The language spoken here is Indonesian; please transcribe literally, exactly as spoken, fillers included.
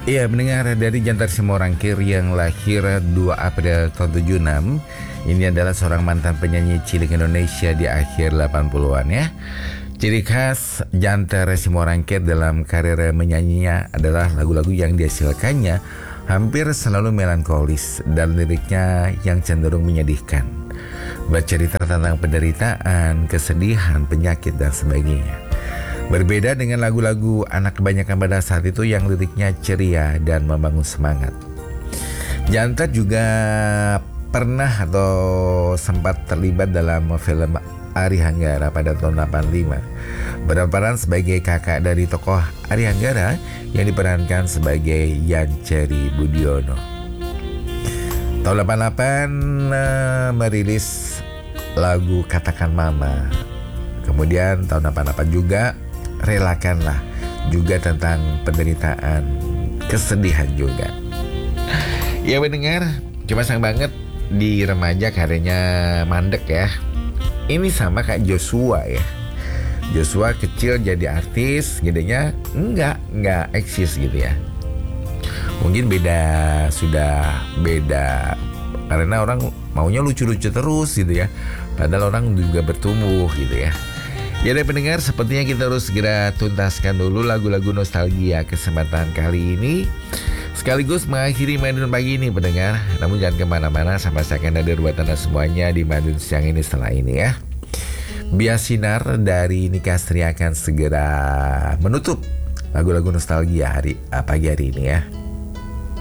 Iya, mendengar dari Jantar Simorangkir yang lahir dua April tahun tujuh enam. Ini adalah seorang mantan penyanyi cilik Indonesia di akhir delapan puluhan ya. Ciri khas Jantar Simorangkir dalam karir menyanyinya adalah lagu-lagu yang dihasilkannya hampir selalu melankolis dan liriknya yang cenderung menyedihkan. Bercerita tentang penderitaan, kesedihan, penyakit, dan sebagainya. Berbeda dengan lagu-lagu anak kebanyakan pada saat itu yang liriknya ceria dan membangun semangat. Jantar juga pernah atau sempat terlibat dalam film Ari Hanggara pada tahun delapan puluh lima. Berperan sebagai kakak dari tokoh Ari Hanggara yang diperankan sebagai Yanceri Budiono. Tahun delapan puluh delapan uh, merilis lagu Katakan Mama. Kemudian tahun delapan puluh delapan juga Relakanlah, juga tentang penderitaan, kesedihan juga. Ya mendengar, cuma sayang banget di remaja karyanya mandek ya. Ini sama kayak Joshua ya. Joshua kecil jadi artis, gedenya enggak, enggak eksis gitu ya. Mungkin beda, sudah beda. Karena orang maunya lucu-lucu terus gitu ya. Padahal orang juga bertumbuh gitu ya. Ya deh pendengar, sepertinya kita harus segera tuntaskan dulu lagu-lagu nostalgia kesempatan kali ini. Sekaligus mengakhiri Madun pagi ini pendengar. Namun jangan kemana-mana, sampai saya akan hadir buat anda semuanya di Madun siang ini setelah ini ya. Bias Sinar dari Nika Astri akan segera menutup lagu-lagu nostalgia hari pagi hari ini ya.